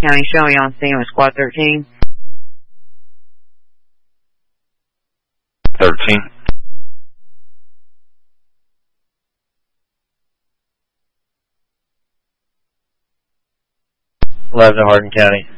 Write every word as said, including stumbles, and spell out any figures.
County, show you on scene with Squad thirteen. thirteen. eleven to Hardin County.